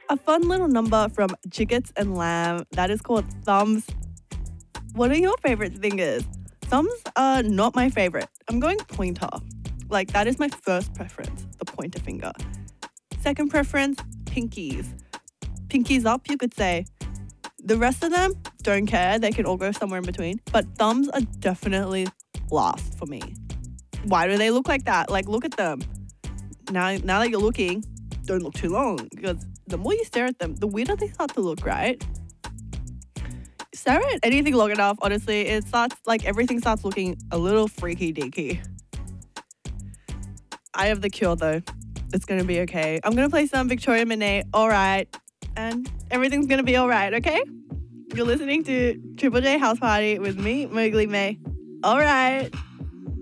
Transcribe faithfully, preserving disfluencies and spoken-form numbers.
A fun little number from Chickets and Lamb that is called thumbs. What are your favorite fingers? Thumbs are not my favorite. I'm going pointer. Like, that is my first preference, the pointer finger. Second preference, pinkies. Pinkies up, you could say. The rest of them, don't care. They can all go somewhere in between. But thumbs are definitely last for me. Why do they look like that? Like, look at them. Now, now that you're looking, don't look too long. Because the more you stare at them, the weirder they start to look, right? Stare at anything long enough, honestly, it starts, like, everything starts looking a little freaky deaky. I have the cure, though. It's going to be okay. I'm going to play some Victoria Monet, All Right, and everything's going to be all right, okay? You're listening to Triple J House Party with me, Mowgli May. All right.